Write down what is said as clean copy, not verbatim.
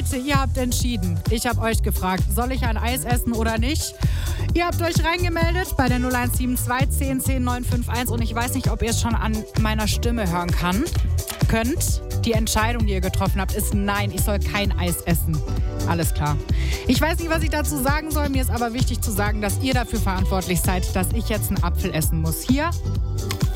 Leute, ihr habt entschieden. Ich habe euch gefragt, soll ich ein Eis essen oder nicht? Ihr habt euch reingemeldet bei der 0172 10 10 951 und ich weiß nicht, ob ihr es schon an meiner Stimme hören könnt. Die Entscheidung, die ihr getroffen habt, ist nein, ich soll kein Eis essen. Alles klar. Ich weiß nicht, was ich dazu sagen soll. Mir ist aber wichtig zu sagen, dass ihr dafür verantwortlich seid, dass ich jetzt einen Apfel essen muss. Hier